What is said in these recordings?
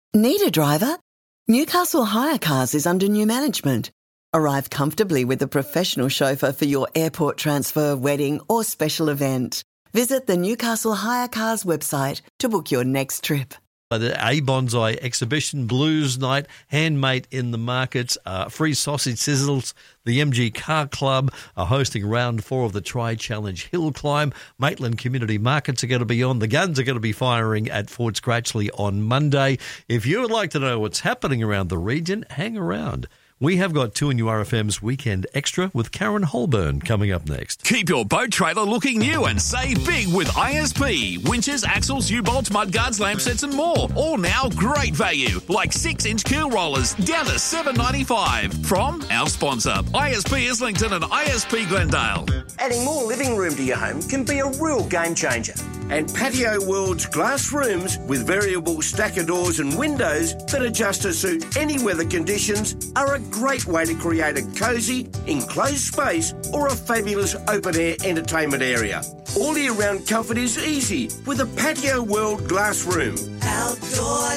Need a driver? Newcastle Hire Cars is under new management. Arrive comfortably with a professional chauffeur for your airport transfer, wedding or special event. Visit the Newcastle Hire Cars website to book your next trip. The A Bonsai Exhibition, Blues Night, Handmade in the Markets, free sausage sizzles. The MG Car Club are hosting round 4 of the Tri-Challenge Hill Climb. Maitland Community Markets are going to be on. The guns are going to be firing at Fort Scratchley on Monday. If you would like to know what's happening around the region, hang around. We have got 2NURFM's Weekend Extra with Karen Holburn coming up next. Keep your boat trailer looking new and save big with ISP. Winches, axles, U-bolts, mudguards, lamp sets and more. All now great value, like 6-inch keel rollers down to $7.95 from our sponsor, ISP Islington and ISP Glendale. Adding more living room to your home can be a real game changer. And Patio World's glass rooms with variable stacker doors and windows that adjust to suit any weather conditions are a great way to create a cosy, enclosed space or a fabulous open-air entertainment area. All year-round comfort is easy with a Patio World glass room. Outdoor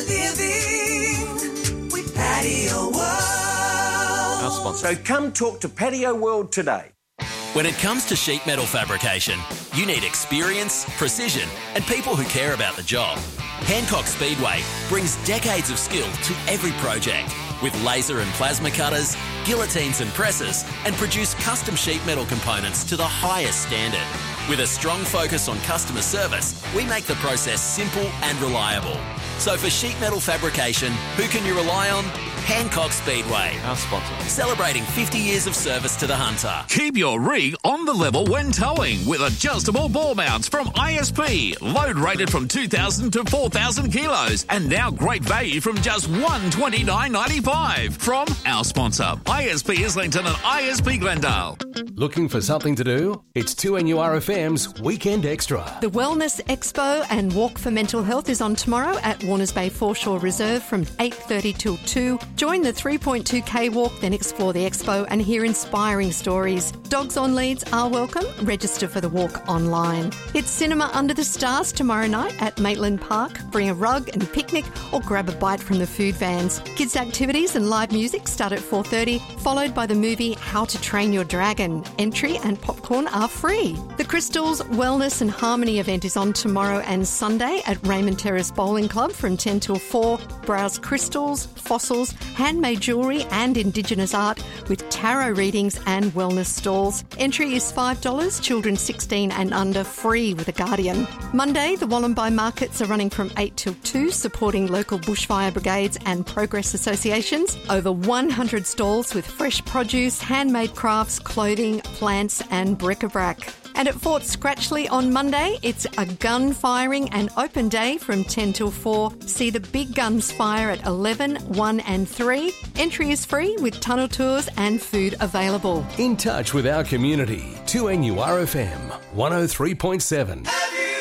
living with Patio World. Our sponsor. So come talk to Patio World today. When it comes to sheet metal fabrication, you need experience, precision, and people who care about the job. Hancock Speedway brings decades of skill to every project with laser and plasma cutters, guillotines and presses, and produce custom sheet metal components to the highest standard. With a strong focus on customer service, we make the process simple and reliable. So for sheet metal fabrication, who can you rely on? Hancock Speedway, our sponsor. Celebrating 50 years of service to the hunter. Keep your rig on the level when towing with adjustable ball mounts from ISP. Load rated from 2,000 to 4,000 kilos. And now great value from just $129.95 from our sponsor, ISP Islington and ISP Glendale. Looking for something to do? It's 2NURFM's Weekend Extra. The Wellness Expo and Walk for Mental Health is on tomorrow at Warners Bay Foreshore Reserve from 8:30 till 2. Join the 3.2k walk, then explore the expo and hear inspiring stories. Dogs on leads are welcome. Register for the walk online. It's Cinema Under the Stars tomorrow night at Maitland Park. Bring a rug and picnic or grab a bite from the food vans. Kids' activities and live music start at 4:30, followed by the movie How to Train Your Dragon. Entry and popcorn are free. The Crystals Wellness and Harmony event is on tomorrow and Sunday at Raymond Terrace Bowling Club from 10 till 4. Browse crystals, fossils, handmade jewellery and Indigenous art with tarot readings and wellness stalls. Entry is $5, children 16 and under free with a guardian. Monday, the Wollombi markets are running from 8 till 2, supporting local bushfire brigades and progress associations. Over 100 stalls with fresh produce, handmade crafts, clothing, plants and bric-a-brac. And at Fort Scratchley on Monday, it's a gun firing and open day from 10 till 4. See the big guns fire at 11, 1 and 3. Entry is free with tunnel tours and food available. In touch with our community, 2NURFM 103.7.